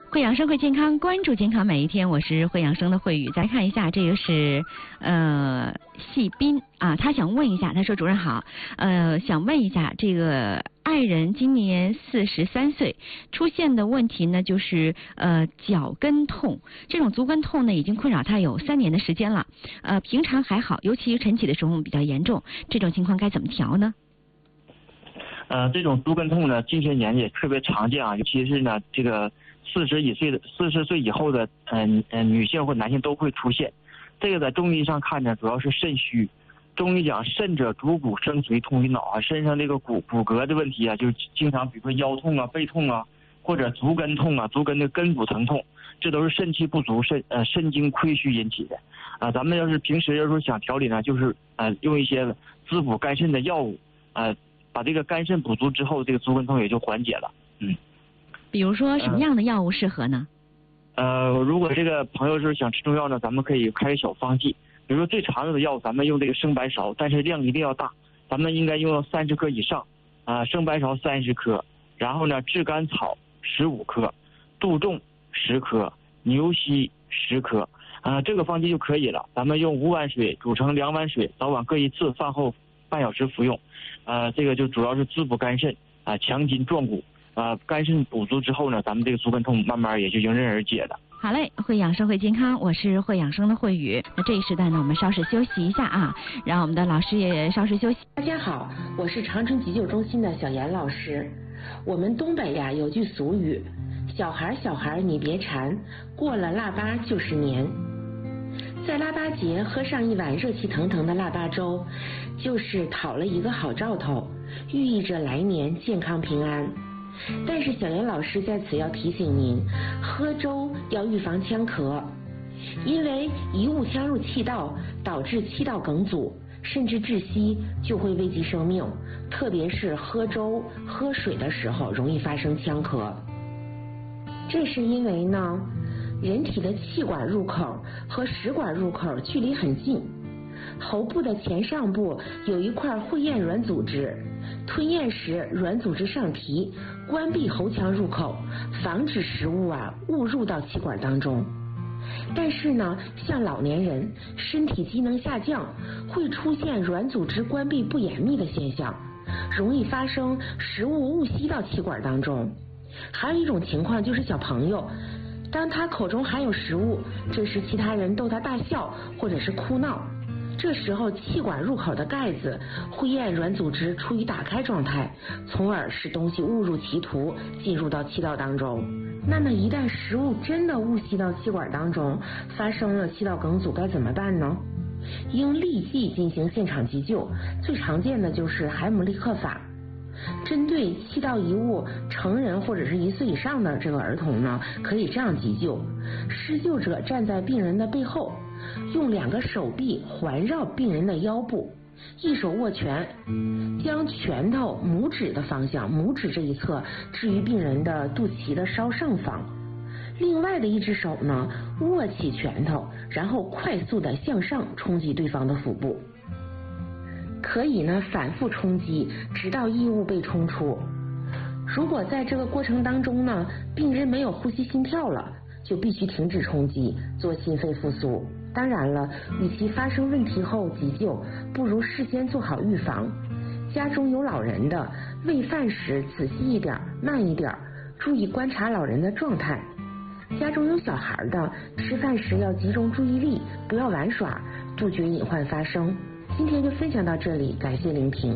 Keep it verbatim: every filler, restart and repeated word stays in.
会养生会健康，关注健康每一天。我是会养生的慧宇。再看一下，这个是呃细斌啊，他想问一下，他说主任好，呃想问一下这个爱人今年四十三岁，出现的问题呢就是呃脚跟痛，这种足跟痛呢已经困扰他有三年的时间了，呃平常还好，尤其晨起的时候比较严重，这种情况该怎么调呢？ 呃，这种足跟痛呢，近些年也特别常见啊，尤其是呢，这个四十以岁的四十岁以后的，嗯、呃、嗯、呃，女性或男性都会出现。这个在中医上看呢，主要是肾虚。中医讲肾者主骨生髓通于脑啊，身上这个骨骨骼的问题啊，就经常比如说腰痛啊、背痛啊，或者足跟痛啊、足跟的根部疼痛，这都是肾气不足、肾呃肾精亏虚引起的。啊、呃，咱们要是平时要是想调理呢，就是呃用一些滋补肝肾的药物，呃。把这个肝肾补足之后，这个足跟痛也就缓解了。嗯， 比如说什么样的药物适合呢？ 呃，如果这个朋友是想吃中药呢，咱们可以开个小方剂。比如说最常用的药，咱们用这个生白芍，但是量一定要大，咱们应该用三十克以上啊、呃，生白芍三十克，然后呢炙甘草十五克，杜仲十克，牛膝十克啊、呃，这个方剂就可以了。咱们用五碗水煮成两碗水，早晚各一次，饭后半小时服用。呃，这个就主要是滋补肝肾啊、呃，强筋壮骨啊、呃，肝肾补足之后呢，咱们这个足跟痛慢慢也就迎刃而解了。 好嘞，会养生会健康，我是会养生的慧宇。那这一时段呢，我们稍事休息一下啊，让我们的老师也稍事休息。 大家好，我是长春急救中心的小严老师。我们东北呀有句俗语，小孩小孩你别馋，过了腊八就是年。在腊八节喝上一碗热气腾腾的腊八粥，就是讨了一个好兆头，寓意着来年健康平安。但是小严老师在此要提醒您，喝粥要预防呛咳，因为一误呛入气道，导致气道梗阻，甚至窒息，就会危及生命。特别是喝粥、喝水的时候，容易发生呛咳。这是因为呢，人体的气管入口和食管入口距离很近，喉部的前上部有一块会厌软组织，吞咽时软组织上提，关闭喉腔入口，防止食物啊误入到气管当中。但是呢，像老年人身体机能下降，会出现软组织关闭不严密的现象，容易发生食物误吸到气管当中。还有一种情况就是小朋友，当他口中含有食物，这时其他人逗他大笑或者是哭闹，这时候气管入口的盖子会厌软组织处于打开状态，从而使东西误入歧途，进入到气道当中。那么一旦食物真的误吸到气管当中，发生了气道梗阻，该怎么办呢？应立即进行现场急救，最常见的就是海姆立克法。针对气道遗物成人或者是一岁以上的这个儿童呢，可以这样急救：施救者站在病人的背后，用两个手臂环绕病人的腰部，一手握拳，将拳头拇指的方向，拇指这一侧置于病人的肚脐的稍上方，另外的一只手呢握起拳头，然后快速的向上冲击对方的腹部。可以呢反复冲击，直到异物被冲出。如果在这个过程当中呢，病人没有呼吸心跳了，就必须停止冲击，做心肺复苏。当然了，与其发生问题后急救，不如事先做好预防。家中有老人的，喂饭时仔细一点，慢一点，注意观察老人的状态。家中有小孩的，吃饭时要集中注意力，不要玩耍，杜绝隐患发生。今天就分享到这里，感谢聆听。